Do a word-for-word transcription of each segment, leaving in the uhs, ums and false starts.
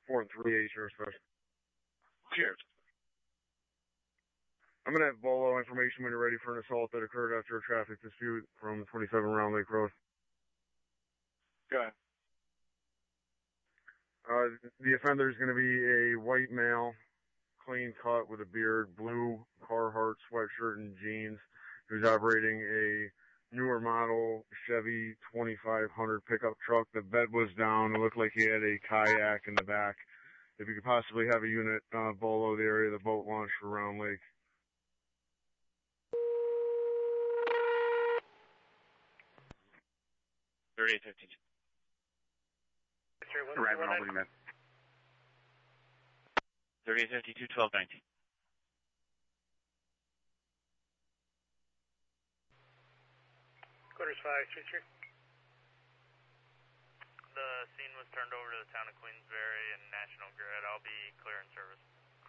four and three eight, Sheriff Special. Cheers. I'm going to have Bolo information when you're ready for an assault that occurred after a traffic dispute from twenty-seven Round Lake Road. Go ahead. Uh, the offender is going to be a white male, clean cut with a beard, blue Carhartt sweatshirt and jeans, who's operating a newer model Chevy twenty-five hundred pickup truck. The bed was down. It looked like he had a kayak in the back. If you could possibly have a unit uh, Bolo the area of the boat launch for Round Lake. thirty-eight fifty-two. Arriving on Albany, man. thirty-eight fifty-two, twelve nineteen. Quarters five, three three. The scene was turned over to the town of Queensbury and National Grid. I'll be clear in service.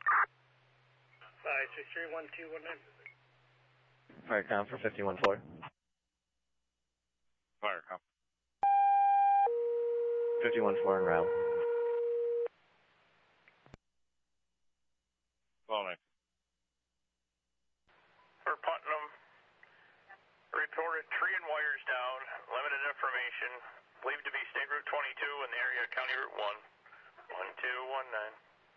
five six three, one two one nine. Fire com for fifty-one four. Fire com. fifty-one four in route. Following. For Putnam, reported tree and wires down, limited information, believed to be State Route twenty-two in the area of County Route one. one two one nine.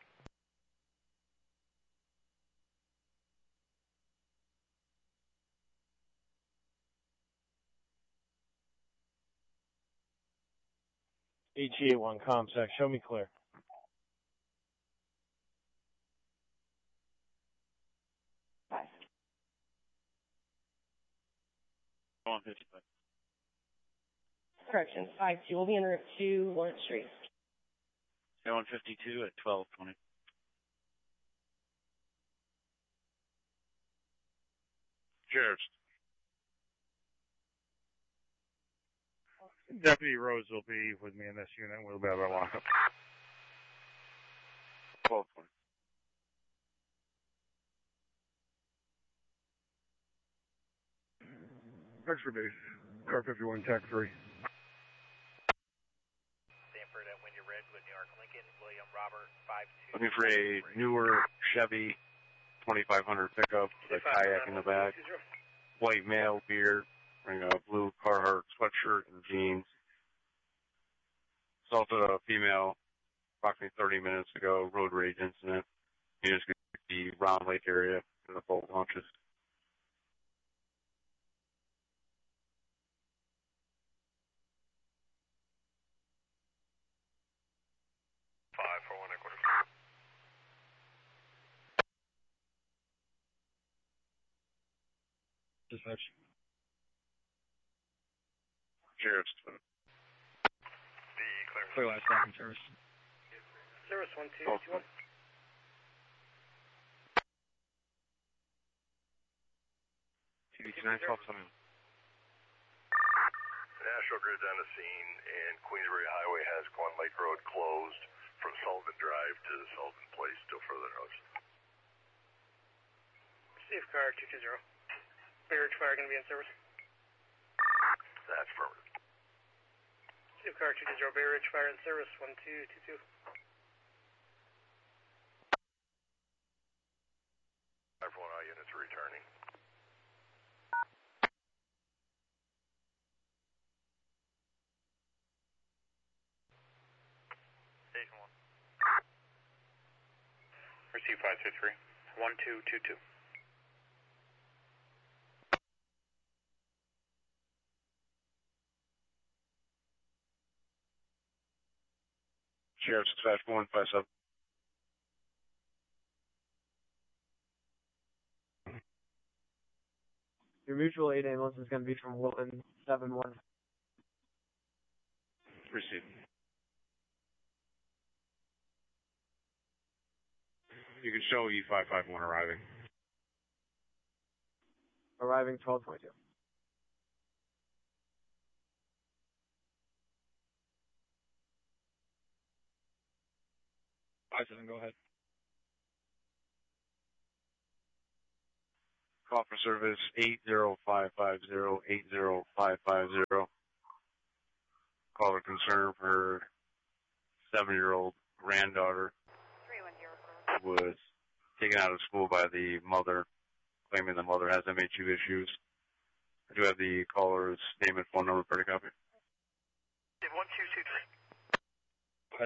H E one ComSec, show me clear. one fifty-five. Correction, five two. We'll be en route to Lawrence Street. one fifty-two at twelve twenty. Sheriff's. Deputy Rose will be with me in this unit. We'll be able to lock up. twelve twenty. Extra base. Car fifty-one, Tech three. Stanford at Windy Ridge with New York Lincoln, William Robert, five two. Looking for a newer Chevy twenty-five hundred pickup with a kayak in the back. White male, beard, wearing a blue Carhartt sweatshirt and jeans. Assaulted a female approximately thirty minutes ago, road rage incident. Units going to the Round Lake area in the boat launches. five four one quarter. Dispatch. Sheriff's. The clear. Clear last second service. Service one two Oh. two one. T V nine twelve seven. National Grid's on the scene, and Queensbury Highway has Glen Lake Road closed from Sullivan Drive to Sullivan Place till further notice. Safe car two two zero. Bay Ridge Fire going to be in service. That's affirmative. Safe car two two zero. Bay Ridge Fire in service one two two two. five one I units returning. Station one. Receive five two three. one two two two. Sheriff's dispatch one five seven. Your mutual aid ambulance is going to be from Wilton seven one. Receive. You can show E five five one arriving. Arriving twelve twenty-two. five seven, go ahead. Call for service eight zero five five zero, eight zero five five zero. Caller concern for seven-year-old granddaughter who was taken out of school by the mother, claiming the mother has M H U issues. I do have the caller's name and phone number for the copy. one two two three. What?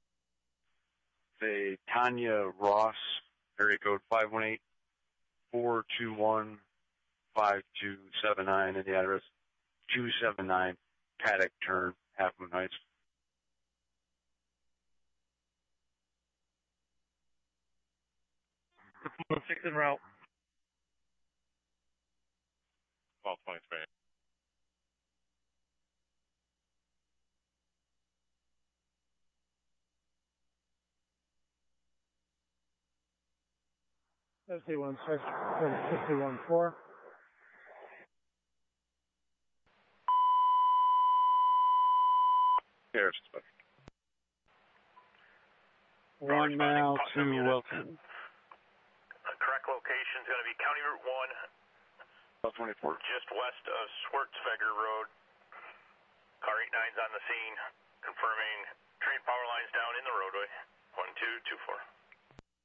Say Tanya Ross, area code five one eight, four two one, five two seven nine, and the address two seven nine Paddock Turn, Half Moon Heights. Six en route. twelve twenty-three. F C one six, sixty one four. Here, One mile to Wilton. The correct location is going to be County Route one, twelve twenty-four. just west of Swartzfeger Road. Car eight nine's on the scene, confirming train power lines down in the roadway. one two two four.